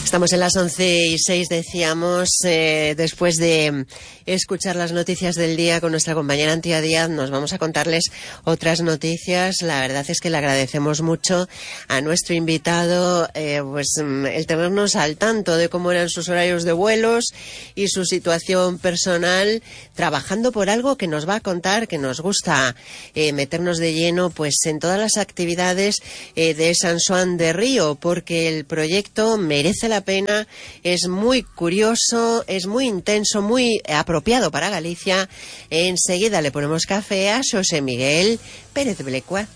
Estamos en las 11:06, decíamos, después de escuchar las noticias del día con nuestra compañera Antía Díaz, nos vamos a contarles otras noticias. La verdad es que le agradecemos mucho a nuestro invitado el tenernos al tanto de cómo eran sus horarios de vuelos y su situación personal, trabajando por algo que nos va a contar, que nos gusta meternos de lleno pues en todas las actividades de San Xoán de Río, porque el proyecto merece la pena, es muy curioso, es muy intenso, muy apropiado para Galicia. Enseguida le ponemos café a Xosé Miguel Pérez Blecua.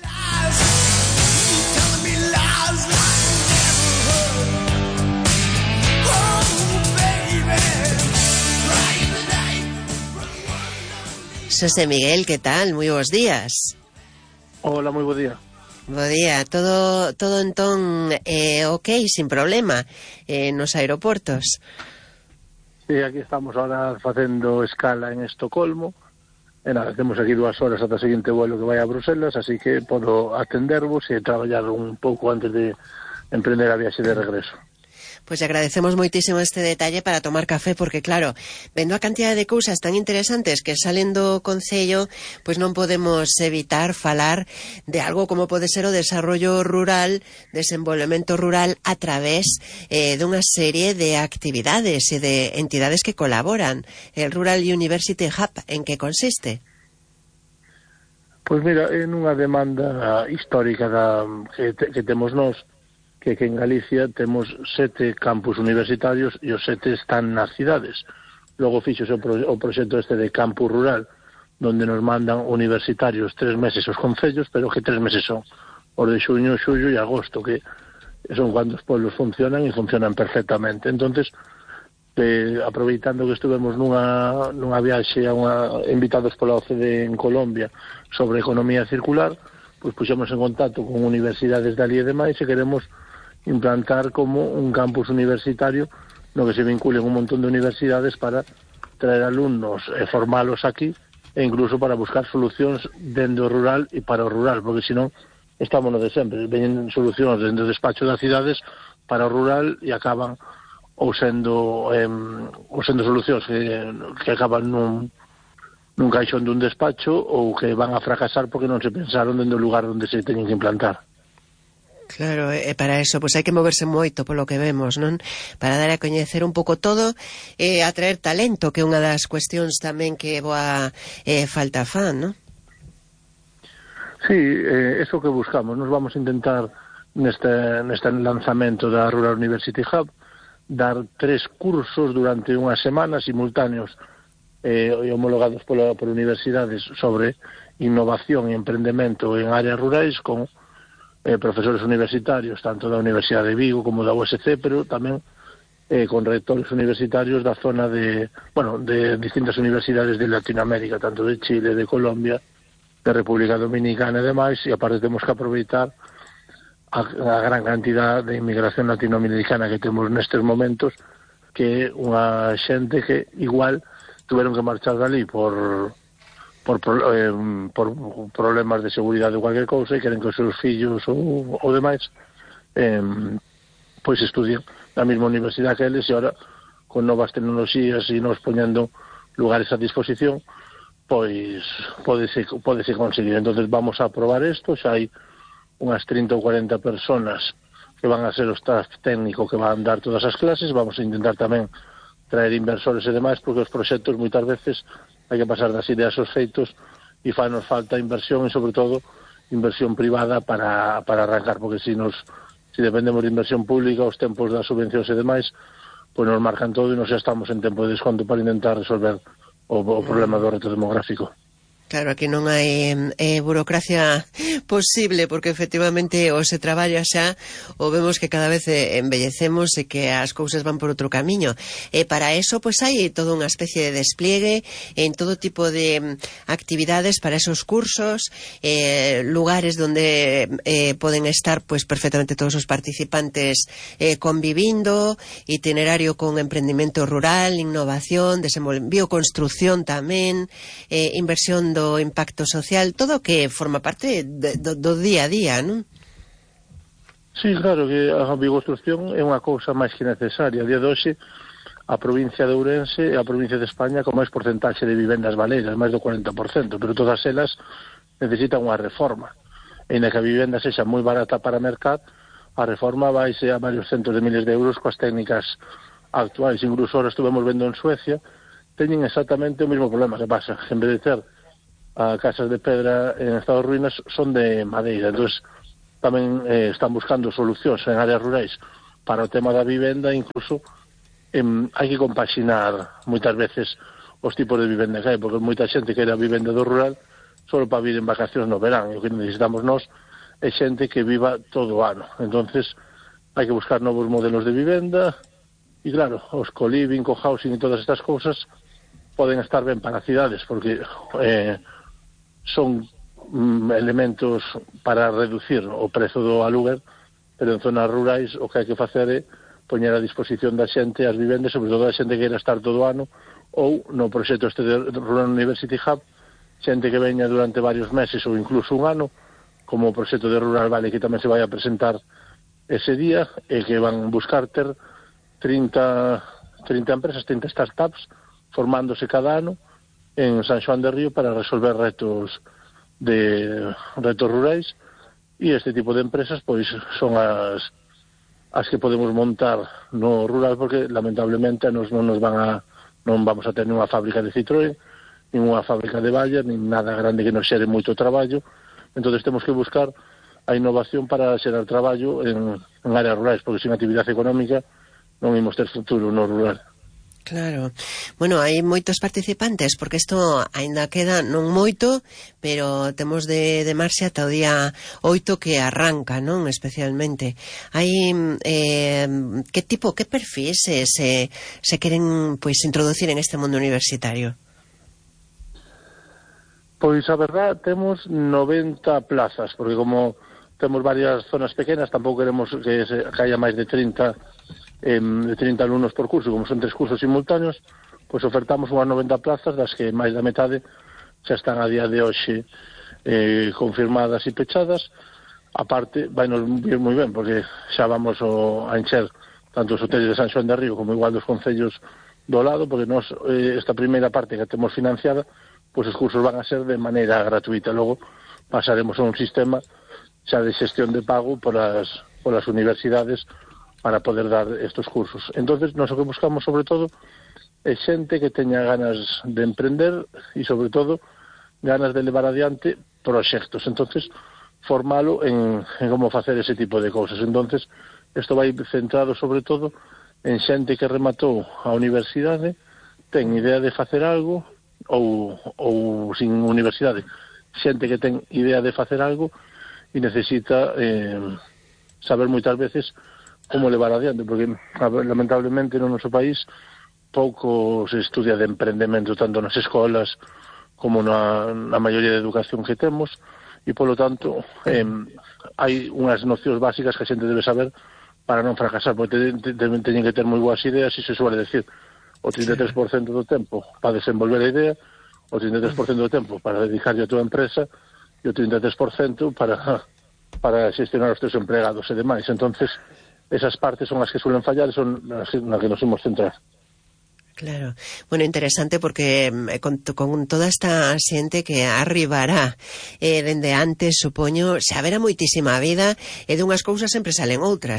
Xosé Miguel, ¿qué tal? Muy buenos días. Hola, muy buen día. Bo día, todo entón ok, sin problema, nos aeroportos. Sí, aquí estamos ahora facendo escala en Estocolmo. E nada, temos aquí 2 horas ata o seguinte vuelo que vai a Bruselas, así que podo atendervos e traballar un pouco antes de emprender a viaxe de regreso. Pues agradecemos moitísimo este detalle para tomar café, porque claro, vendo a cantidad de cousas tan interesantes que salen do Concello, pois non podemos evitar falar de algo como pode ser o desarrollo rural, desenvolvemento rural a través dunha serie de actividades e de entidades que colaboran. El Rural University Hub, en que consiste? Pois mira, é nunha demanda histórica que temos nós, que en Galicia temos 7 campus universitarios e os 7 están nas cidades. Logo fixose o proxecto este de campus rural, donde nos mandan universitarios 3 meses os concellos, pero que 3 meses son os de xuño, xullo e agosto, que son cando os pueblos funcionan e funcionan perfectamente. Entonces, aproveitando que estuvemos nunha viaxe invitados pola OCDE en Colombia sobre economía circular, pois puxemos en contacto con universidades de ali e demais e queremos implantar como un campus universitario no que se vinculen un montón de universidades para traer alumnos e formalos aquí e incluso para buscar solucións dentro do rural e para o rural, porque senón estamos no de sempre, veñen solucións dentro do despacho das cidades para o rural e acaban ou sendo solucións que acaban nun caixón dun despacho ou que van a fracasar porque non se pensaron dentro do lugar onde se teñen que implantar. Claro, para eso pues hai que moverse moito polo que vemos, non? Para dar a coñecer un pouco todo, atraer talento, que é unha das cuestións tamén que boa falta fan, non? Sí, eso que buscamos. Nos vamos a intentar neste lanzamento da Rural University Hub dar 3 cursos durante unha semana simultáneos e homologados por universidades sobre innovación e emprendemento en áreas rurais con profesores universitarios, tanto da Universidade de Vigo como da USC, pero tamén con rectores universitarios da zona de distintas universidades de Latinoamérica, tanto de Chile, de Colombia, de República Dominicana e demais, e aparte temos que aproveitar a gran cantidad de inmigración latinoamericana que temos nestes momentos, que é unha xente que igual tuveron que marchar dali por problemas de seguridade ou cualquier cousa e queren que os seus fillos ou demais pois estudien na mesma universidade que eles, e ahora con novas tecnoloxías e nos poñendo lugares a disposición pois podese conseguir. Entonces vamos a probar isto, xa hai unhas 30 ou 40 personas que van a ser o staff técnico que van dar todas as clases. Vamos a intentar tamén traer inversores e demais, porque os proxectos moitas veces hai que pasar das ideas aos feitos e fanos falta inversión e, sobre todo, inversión privada para arrancar, porque se dependemos de inversión pública, os tempos das subvencións e demais, pois nos marcan todo e nos xa estamos en tempo de desconto para intentar resolver o problema do reto demográfico. Claro, aquí non hai burocracia posible, porque efectivamente o se traballa xa, o vemos que cada vez embellecemos e que as cousas van por outro camiño. Para eso, pois hai toda unha especie de despliegue en todo tipo de actividades para esos cursos, lugares donde poden estar pois perfectamente todos os participantes convivindo, itinerario con emprendimento rural, innovación, bioconstrucción tamén, inversión do impacto social, todo que forma parte do día a día, non? Sí, claro que a bioconstrucción é unha cousa máis que necesaria. A día de hoxe, a provincia de Ourense é a provincia de España con máis porcentaxe de vivendas baleiras, máis do 40%, pero todas elas necesitan unha reforma. E na que a vivenda sexa moi barata para mercar, a reforma vaise a varios centos de miles de euros coas técnicas actuais. Incluso ahora estuvemos vendo en Suecia, teñen exactamente o mesmo problema. Que pasa? En vez de ter a casas de pedra en estado de ruínas, son de madeira. Entón, tamén están buscando solucións en áreas rurais para o tema da vivenda. Incluso hai que compaxinar moitas veces os tipos de vivenda que hai, porque moita xente que era vivenda do rural solo para vir en vacacións no verán, e o que necesitamos nós é xente que viva todo o ano. Entonces hai que buscar novos modelos de vivenda, e claro, os co-living, co-housing e todas estas cousas poden estar ben para cidades, porque son elementos para reducir o prezo do aluguer, pero en zonas rurais o que hai que facer é poñer a disposición da xente as vivendas, sobre todo a xente que queira estar todo o ano, ou no proxecto este de Rural University Hub, xente que veña durante varios meses ou incluso un ano, como o proxecto de Rural Valley, que tamén se vai a presentar ese día, e que van buscar ter 30 empresas, 30 startups, formándose cada ano en San Xoán de Río para resolver retos rurais, e este tipo de empresas pois son as que podemos montar no rural, porque lamentablemente non vamos a ter nunha fábrica de Citroën, nin unha fábrica de Bayer, nin nada grande que nos xere moito traballo. Entón temos que buscar a innovación para xerar traballo en áreas rurais, porque sin actividade económica non imos ter futuro no rural. Claro. Bueno, hai moitos participantes, porque isto aínda queda non moito, pero temos de marxe ata o día 8 que arranca, non? Especialmente. Hai que perfis se queren pois introducir en este mundo universitario? Pois a verdad, temos 90 plazas, porque como temos varias zonas pequenas, tampouco queremos que haya máis de 30 alumnos por curso. Como son 3 cursos simultáneos, pois ofertamos unhas 90 plazas, das que máis da metade xa están a día de hoxe confirmadas e pechadas. A parte, vai nos vir moi ben, porque xa vamos a encher tanto os hoteles de San Xoán de Río como igual dos concellos do lado, porque nós esta primeira parte que temos financiada, pois os cursos van a ser de maneira gratuita. Logo pasaremos a un sistema xa de xestión de pago polas universidades para poder dar estos cursos. Entonces, nós o que buscamos sobre todo é xente que teña ganas de emprender e sobre todo ganas de levar adiante proxectos. Entonces, formalo en como facer ese tipo de cousas. Entonces, isto vai centrado sobre todo en xente que rematou a universidade, ten idea de facer algo, ou sin universidade, xente que ten idea de facer algo e necesita saber moitas veces como levar adiante, porque lamentablemente no noso país pouco se estudia de emprendemento, tanto nas escolas como na maioría de educación que temos, e polo tanto hai unhas nocións básicas que a xente debe saber para non fracasar, porque teñen que ter moi boas ideas, e se suele decir o 33% do tempo para desenvolver a idea, o 33% do tempo para dedicarlle a tua empresa, e o 33% para xestionar os teus empregados e demais. Entonces, esas partes son as que suelen fallar e son as na que nos imos centrar. Claro. Bueno, interesante porque con toda esta xente que arribará dende antes, supoño, xa haberá moitísima vida e dunhas cousas sempre salen outras,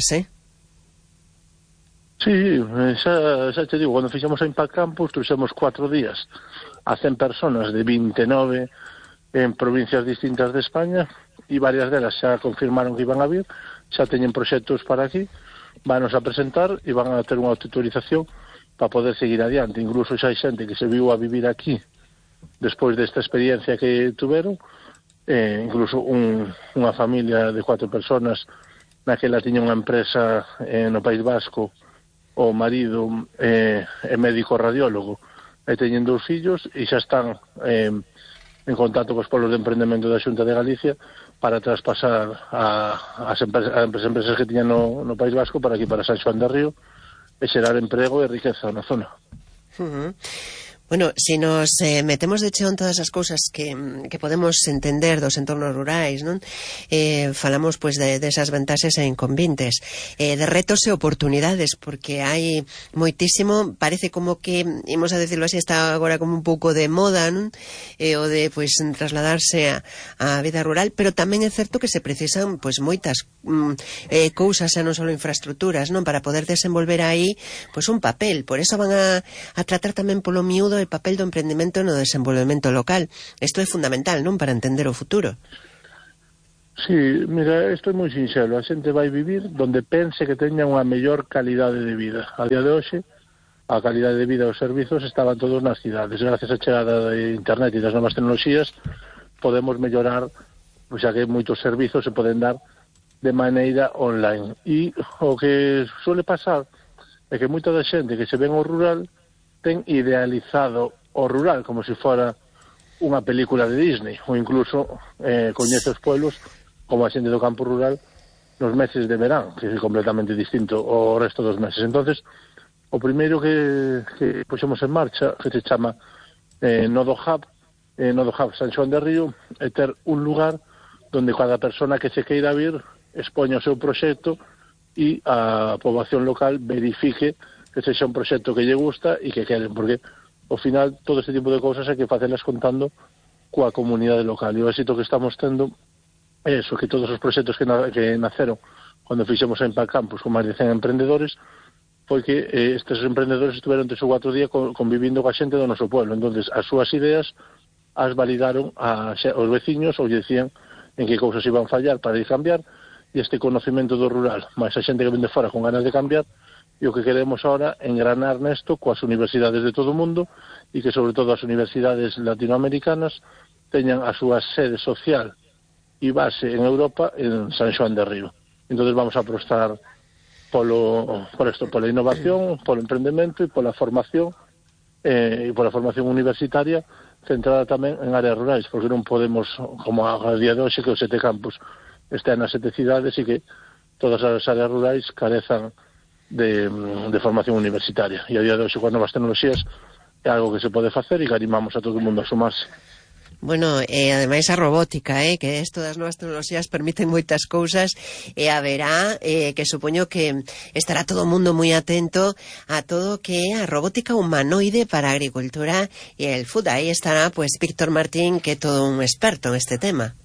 Sí, xa te digo, cando fixemos a Impact Campus, trouxemos 4 días a 100 personas de 29 en provincias distintas de España, e varias delas xa confirmaron que iban a vir, xa teñen proxectos para aquí, vanos a presentar e van a ter unha autorización para poder seguir adiante. Incluso xa hai xente que se viu a vivir aquí despois desta experiencia que tuveron, incluso unha familia de 4 personas naquela tiña unha empresa no País Vasco, o marido é médico radiólogo e teñen 2 fillos e xa están en contacto cos polos de emprendemento da Xunta de Galicia para traspasar as empresas que tiñan no País Vasco para aquí, para San Xoán de Río, e xerar emprego e riqueza na zona. Bueno, si nos metemos de cheo en todas as cousas que podemos entender dos entornos rurais, non? Falamos, pois, desas vantaxes e inconvenientes, de retos e oportunidades, porque hai moitísimo, parece como que, imos a decirlo así, está agora como un pouco de moda, non? O de, pois, trasladarse a vida rural, pero tamén é certo que se precisan, pois, moitas cousas, e non só infraestructuras, non? Para poder desenvolver aí, pois, un papel. Por eso van a tratar tamén polo miúdo el papel do emprendemento no desenvolvemento local. Isto é fundamental, non? Para entender o futuro. Sí, mira, isto é moi sinxelo. A xente vai vivir donde pense que teña unha mellor calidade de vida. A día de hoxe, a calidade de vida e os servizos estaban todos nas cidades. Gracias á chegada de internet e das novas tecnoloxías, podemos mellorar, pois xa que moitos servizos se poden dar de maneira online. E o que suele pasar é que moita da xente que se ven ao rural ten idealizado o rural como se fora unha película de Disney, ou incluso coñece os pueblos como a xente do campo rural nos meses de verán, que é completamente distinto ao resto dos meses. Entonces, o primeiro que puxemos en marcha, que se chama Nodo Hub San Xoán de Río, é ter un lugar donde cada persona que se queira vir expoña o seu proxecto e a poboación local verifique que sexa un proxecto que lle gusta e que queren, porque ao final todo este tipo de cousas hai que facelas contando coa comunidade local. E o éxito que estamos tendo é eso, que todos os proxectos que naceron cando fixemos a Impact Campus con máis de 100 emprendedores, foi que estes emprendedores estuveron 3 ou 4 días convivindo coa xente do noso pueblo. Entonces, as súas ideas as validaron aos veciños ou lle decían en que cousas iban fallar para ir cambiar, e este conocimento do rural, máis a xente que vende fora con ganas de cambiar. E o que queremos ahora engranar nesto coas universidades de todo o mundo e que sobre todo as universidades latinoamericanas teñan a súa sede social e base en Europa en San Xoán de Río. Entón vamos a apostar pola innovación, polo emprendemento e pola formación universitaria centrada tamén en áreas rurais, porque non podemos, como a día de hoxe, que os 7 campus estén nas 7 cidades e que todas as áreas rurais carezan de formación universitaria. E a día de hoxe, coas novas tecnoloxías, é algo que se pode facer e que animamos a todo o mundo a sumarse. Bueno, ademais a robótica, que isto das novas tecnoloxías permiten moitas cousas, e haberá, que supoño que estará todo o mundo moi atento a todo que é a robótica humanoide para a agricultura e el food. Aí estará, pues, Víctor Martín, que é todo un experto en este tema.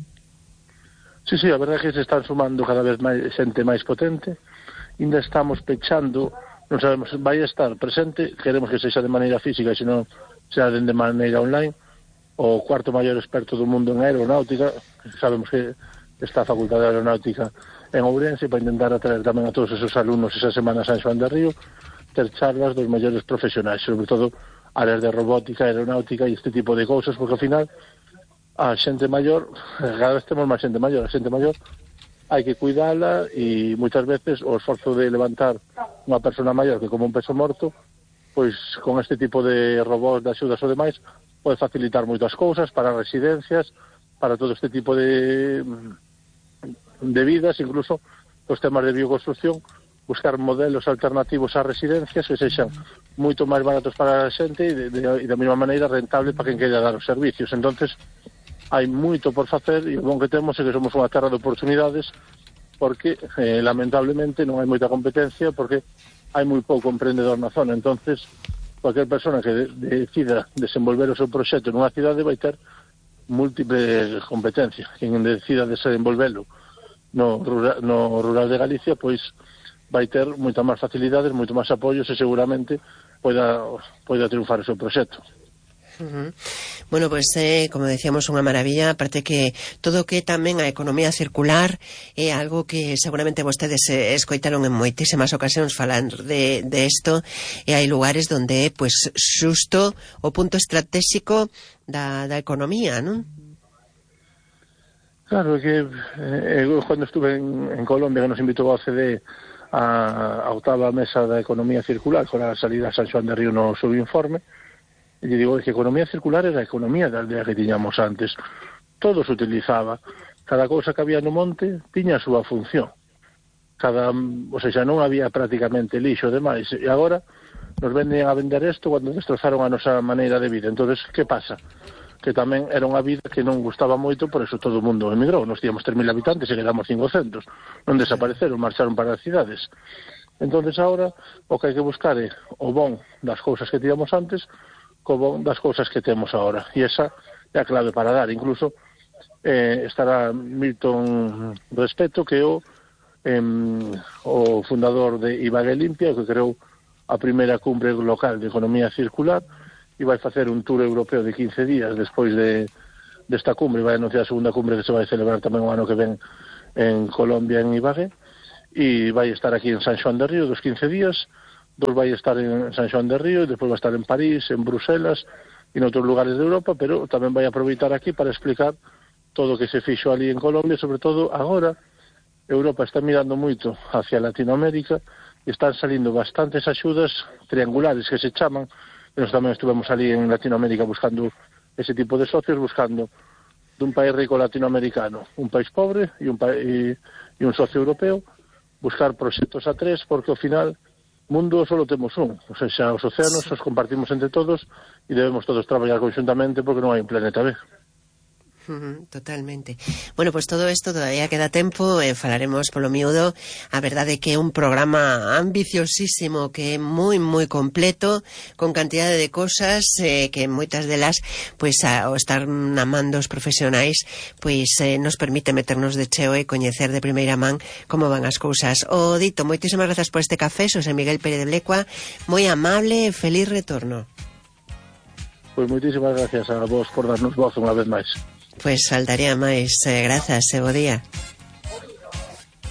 Sí, a verdade é que se están sumando cada vez máis xente máis potente. Ainda estamos pechando, non sabemos, vai estar presente, queremos que sexa de maneira física, senón será de maneira online, o cuarto maior experto do mundo en aeronáutica. Sabemos que está a Facultade de Aeronáutica en Ourense, para intentar atraer tamén a todos esos alumnos esa semana a San Xoán de Río, ter charlas dos maiores profesionais, sobre todo áreas de robótica, aeronáutica e este tipo de cousas, porque ao final a xente maior, cada vez temos máis xente maior, a xente maior hai que cuidala, e moitas veces o esforzo de levantar unha persona maior que como un peso morto, pois con este tipo de robots de axudas ou demais pode facilitar moitas cousas para residencias, para todo este tipo de vidas, incluso os temas de bioconstrucción, buscar modelos alternativos ás residencias que sexan moito máis baratos para a xente e da mesma maneira rentable para quen queira dar os servicios. Entonces hai moito por facer, e o bon que temos é que somos unha terra de oportunidades, porque lamentablemente non hai moita competencia, porque hai moi pouco emprendedor na zona. Entonces cualquier persona que decida desenvolver o seu proxecto nunha cidade vai ter múltiple competencia. Quen decida desenvolvelo no rural de Galicia, pois vai ter moitas máis facilidades, moito máis apoios, e seguramente poida triunfar o seu proxecto. Bueno, pues como decíamos, unha maravilla, aparte que todo que tamén a economía circular é algo que seguramente vostedes escoitaron en moitísimas ocasións falar de isto, e hai lugares donde é, pues, xusto o punto estratégico da economía, non? Claro, que cando estuve en Colombia, que nos invitou a OCDE a 8ª mesa da economía circular, con a salida a San Xoán de Río no seu informe, e digo que a economía circular era a economía da aldea que tiñamos antes. Todo se utilizaba, cada cousa que había no monte tiña a súa función, o sea, non había prácticamente lixo demais, e agora nos venden a vender isto cando destrozaron a nosa maneira de vida. Entonces, que pasa? Que tamén era unha vida que non gustaba moito, por eso todo o mundo emigrou. Nos tíamos 3.000 habitantes e quedamos 500. Non desapareceron, marcharon para as cidades. Entonces, ahora, o que hai que buscar é o bon das cousas que tíamos antes co bon das cousas que temos ahora. E esa é a clave para dar. Incluso estará Milton Respeto, que é o fundador de Ibagué Limpia, que creou a primeira cumbre local de economía circular, e vai facer un tour europeo de 15 días despois desta cumbre. Vai anunciar a segunda cumbre que se vai celebrar tamén o ano que ven en Colombia, en Ibagué, e vai estar aquí en San Xoán de Río dos 15 días, dos vai estar en San Xoán de Río, e despois vai estar en París, en Bruselas e en outros lugares de Europa, pero tamén vai aproveitar aquí para explicar todo o que se fixo ali en Colombia. Sobre todo agora Europa está mirando moito hacia Latinoamérica e están salindo bastantes axudas triangulares que se chaman. Nós tamén estivemos ali en Latinoamérica buscando ese tipo de socios, buscando dun país rico latinoamericano, un país pobre e un socio europeo, buscar proxectos a tres, porque ao final mundo só temos un, o sea, os océanos os compartimos entre todos e debemos todos traballar conxuntamente porque non hai un planeta B. Totalmente. Bueno, pues todo isto todavía queda tempo, falaremos polo miúdo. A verdade é que é un programa ambiciosísimo, que é moi completo, con cantidade de cosas que moitas delas, pois ao estar na man dos profesionais, pois nos permite meternos de cheo e coñecer de primeira man como van as cousas. O dito, moitísimas grazas por este café, Xosé Miguel Pérez de Blecua, moi amable e feliz retorno. Pois moitísimas gracias a vos por darnos voz unha vez máis. Pois faltaría máis, grazas e bo día.